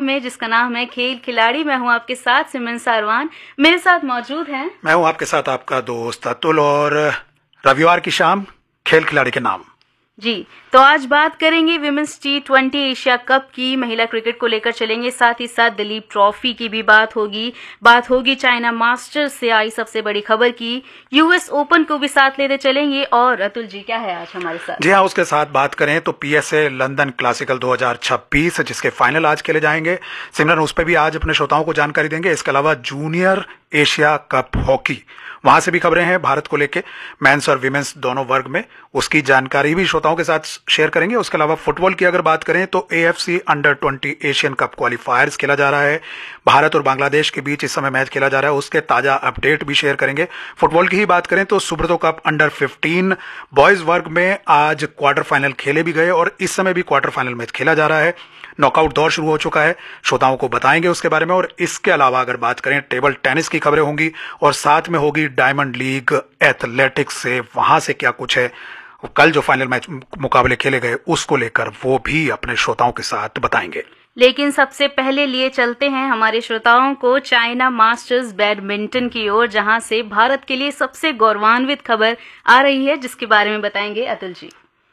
में जिसका नाम है खेल खिलाड़ी। मैं हूं आपके साथ सिमरन सारवान, मेरे साथ मौजूद हैं। मैं हूं आपके साथ आपका दोस्त अतुल और रविवार की शाम खेल खिलाड़ी के नाम। जी, तो आज बात करेंगे विमेंस T20 एशिया कप की, महिला क्रिकेट को लेकर चलेंगे, साथ ही साथ दिलीप ट्रॉफी की भी बात होगी चाइना मास्टर्स से आई सबसे बड़ी खबर की, यूएस ओपन को भी साथ लेते चलेंगे। और अतुल जी क्या है आज हमारे साथ? जी हाँ, उसके साथ बात करें तो पीएसए लंदन क्लासिकल 2026 जिसके फाइनल आज खेले जाएंगे, सिमरन उस पर भी आज अपने श्रोताओं को जानकारी देंगे। इसके अलावा जूनियर एशिया कप हॉकी, वहां से भी खबरें हैं भारत को लेके, मेंस और विमेंस दोनों वर्ग में, उसकी जानकारी भी श्रोताओं के साथ शेयर करेंगे। उसके अलावा फुटबॉल की अगर बात करें तो एएफसी अंडर 20 एशियन कप क्वालिफायर्स खेला जा रहा है, भारत और बांग्लादेश के बीच इस समय मैच खेला जा रहा है, उसके ताजा अपडेट भी शेयर करेंगे। फुटबॉल की ही बात करें तो सुब्रतो कप अंडर 15 बॉयज वर्ग में आज क्वार्टर फाइनल खेले भी गए और इस समय भी क्वार्टर फाइनल मैच खेला जा रहा है। नॉकआउट दौर शुरू हो चुका है, श्रोताओं को बताएंगे उसके बारे में। और इसके अलावा अगर बात करें टेबल टेनिस की खबरें होंगी और साथ में होगी डायमंड लीग एथलेटिक्स से, वहां से क्या कुछ है, कल जो फाइनल मैच मुकाबले खेले गए उसको लेकर वो भी अपने श्रोताओं के साथ बताएंगे। लेकिन सबसे पहले लिए चलते हैं हमारे श्रोताओं को चाइना मास्टर्स बैडमिंटन की ओर, जहां से भारत के लिए सबसे गौरवान्वित खबर आ रही है, जिसके बारे में बताएंगे अतुल जी।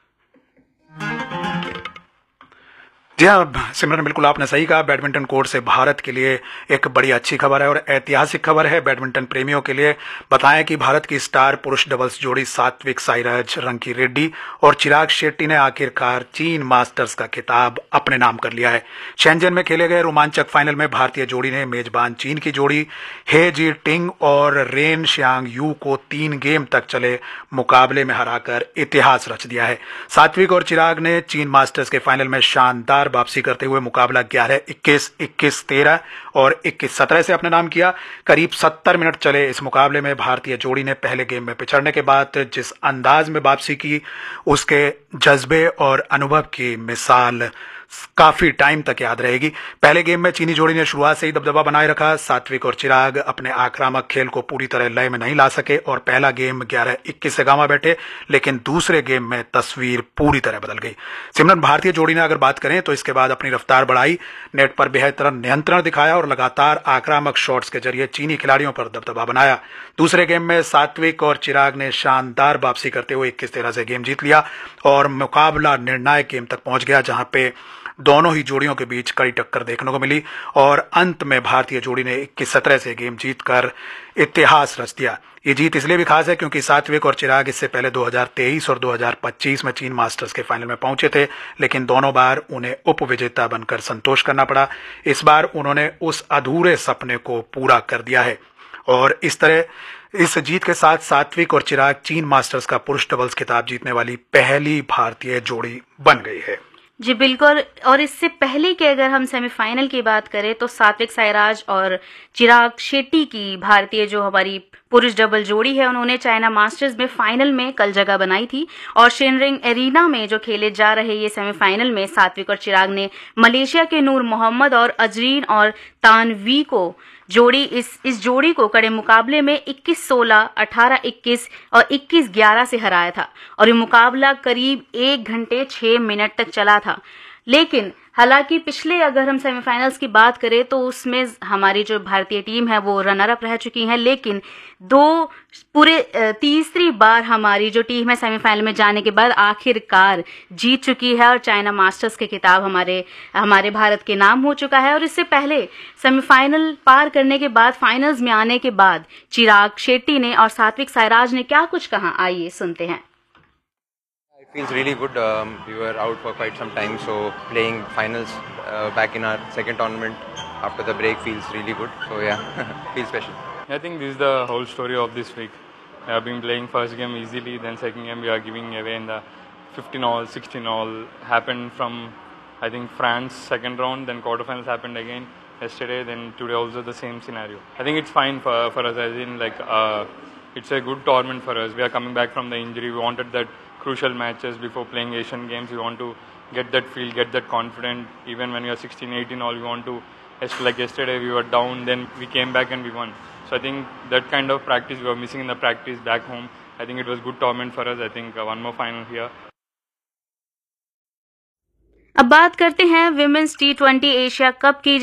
जी हाँ सिमरन, बिल्कुल आपने सही कहा। बैडमिंटन कोर्ट से भारत के लिए एक बड़ी अच्छी खबर है और ऐतिहासिक खबर है बैडमिंटन प्रेमियों के लिए। बताएं कि भारत की स्टार पुरुष डबल्स जोड़ी सात्विक साईराज रंकी रेड्डी और चिराग शेट्टी ने आखिरकार चीन मास्टर्स का खिताब अपने नाम कर लिया है। शेंजन में खेले गए रोमांचक फाइनल में भारतीय जोड़ी ने मेजबान चीन की जोड़ी हे जी टिंग और रेन श्यांग यू को 3 गेम तक चले मुकाबले में हराकर इतिहास रच दिया है। सात्विक और चिराग ने चीन मास्टर्स के फाइनल में शानदार वापसी करते हुए मुकाबला 11-21, 21-13 और 21-17 से अपने नाम किया। करीब 70 मिनट चले इस मुकाबले में भारतीय जोड़ी ने पहले गेम में पिछड़ने के बाद जिस अंदाज में वापसी की, उसके जज्बे और अनुभव की मिसाल काफी टाइम तक याद रहेगी। पहले गेम में चीनी जोड़ी ने शुरुआत से ही दबदबा बनाए रखा। सात्विक और चिराग अपने आक्रामक खेल को पूरी तरह लय में नहीं ला सके और पहला गेम 11-21 से गंवा बैठे, लेकिन दूसरे गेम में तस्वीर पूरी तरह बदल गई। सिमरन, भारतीय जोड़ी ने अगर बात करें तो इसके बाद अपनी रफ्तार बढ़ाई, नेट पर बेहतर नियंत्रण दिखाया और लगातार आक्रामक शॉट्स के जरिए चीनी खिलाड़ियों पर दबदबा बनाया। दूसरे गेम में सात्विक और चिराग ने शानदार वापसी करते हुए 21-13 से गेम जीत लिया और मुकाबला निर्णायक गेम तक पहुंच गया, जहां पे दोनों ही जोड़ियों के बीच कड़ी टक्कर देखने को मिली और अंत में भारतीय जोड़ी ने 21-17 से गेम जीतकर इतिहास रच दिया। ये जीत इसलिए भी खास है क्योंकि सात्विक और चिराग इससे पहले 2023 और 2025 में चीन मास्टर्स के फाइनल में पहुंचे थे, लेकिन दोनों बार उन्हें उपविजेता बनकर संतोष करना पड़ा। इस बार उन्होंने उस अधूरे सपने को पूरा कर दिया है और इस तरह इस जीत के साथ सात्विक और चिराग चीन मास्टर्स का पुरुष डबल्स खिताब जीतने वाली पहली भारतीय जोड़ी बन गई है। जी बिल्कुल। और इससे पहले कि अगर हम सेमीफाइनल की बात करें तो सात्विक साईराज और चिराग शेट्टी की भारतीय जो हमारी पुरुष डबल जोड़ी है, उन्होंने चाइना मास्टर्स में फाइनल में कल जगह बनाई थी और शेनरिंग एरिना में जो खेले जा रहे ये सेमीफाइनल में सात्विक और चिराग ने मलेशिया के नूर मोहम्मद और अजरीन और तानवी को इस जोड़ी को कड़े मुकाबले में 21-16, 18-21 और 21-11 से हराया था और ये मुकाबला करीब 1 घंटे 6 मिनट तक चला था। लेकिन हालांकि पिछले अगर हम सेमीफाइनल्स की बात करें तो उसमें हमारी जो भारतीय टीम है वो रनर अप रह चुकी है, लेकिन तीसरी बार हमारी जो टीम है सेमीफाइनल में जाने के बाद आखिरकार जीत चुकी है और चाइना मास्टर्स के खिताब हमारे भारत के नाम हो चुका है। और इससे पहले सेमीफाइनल पार करने के बाद, फाइनल्स में आने के बाद चिराग शेट्टी ने और सात्विक साईराज ने क्या कुछ कहा, आइए सुनते हैं। It feels really good. We were out for quite some time, so playing finals back in our second tournament after the break feels really good. So yeah, feels special. I think this is the whole story of this week. We have been playing first game easily, then second game we are giving away in the 15-all, 16-all happened from I think France second round, then quarterfinals happened again yesterday, then today also the same scenario. I think it's fine for us, as in it's a good tournament for us. We are coming back from the injury. We wanted that crucial matches before playing Asian Games. We want to get that feel, get that confidence. Even when we are 16, 18, all we want to. Like yesterday, we were down, then we came back and we won. So I think that kind of practice we were missing in the practice back home. I think it was good tournament for us. I think one more final here. अब बात करते हैं women's T20 Asia cup की,